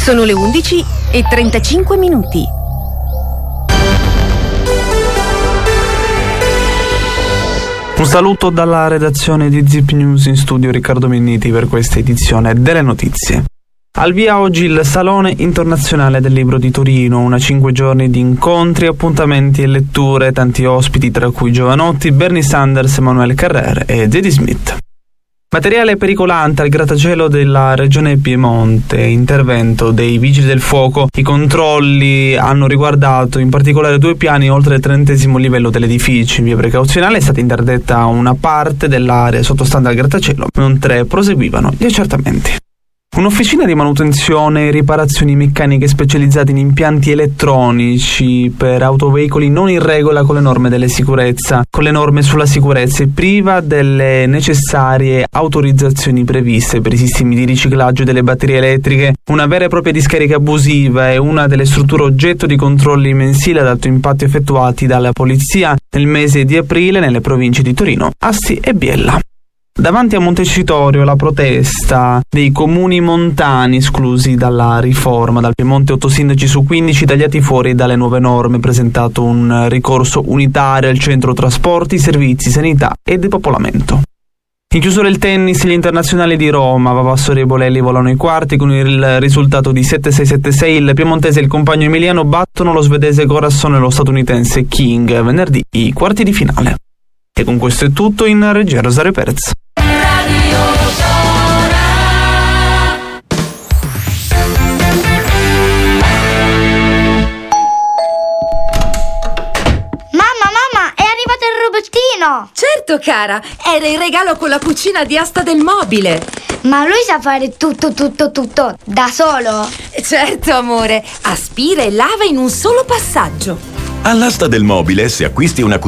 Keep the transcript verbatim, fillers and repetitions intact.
Sono le undici e trentacinque minuti. Un saluto dalla redazione di Zip News, in studio Riccardo Minniti per questa edizione delle notizie. Al via oggi il Salone Internazionale del Libro di Torino, una cinque giorni di incontri, appuntamenti e letture, tanti ospiti tra cui Giovanotti, Bernie Sanders, Emanuele Carrère e Zadie Smith. Materiale pericolante al grattacielo della regione Piemonte, intervento dei vigili del fuoco. I controlli hanno riguardato in particolare due piani oltre il trentesimo livello dell'edificio. In via precauzionale è stata interdetta una parte dell'area sottostante al grattacielo, mentre proseguivano gli accertamenti. Un'officina di manutenzione e riparazioni meccaniche specializzate in impianti elettronici per autoveicoli non in regola con le norme delle sicurezza, con le norme sulla sicurezza e priva delle necessarie autorizzazioni previste per i sistemi di riciclaggio delle batterie elettriche. Una vera e propria discarica abusiva è una delle strutture oggetto di controlli mensili ad alto impatto effettuati dalla polizia nel mese di aprile nelle province di Torino, Asti e Biella. Davanti a Montecitorio la protesta dei comuni montani esclusi dalla riforma. Dal Piemonte otto sindaci su quindici tagliati fuori dalle nuove norme, presentato un ricorso unitario al centro trasporti, servizi, sanità e depopolamento. In chiusura il tennis, gli internazionali di Roma, Vavassori e Bolelli volano ai quarti con il risultato di sette sei sette sei. Il piemontese e il compagno emiliano battono lo svedese Corazon e lo statunitense King venerdì, i quarti di finale. E con questo è tutto, in regia Rosario Perez. Certo cara, era il regalo con la cucina di Asta del Mobile. Ma lui sa fare tutto tutto tutto da solo? Certo amore, aspira e lava in un solo passaggio. All'Asta del Mobile, se acquisti una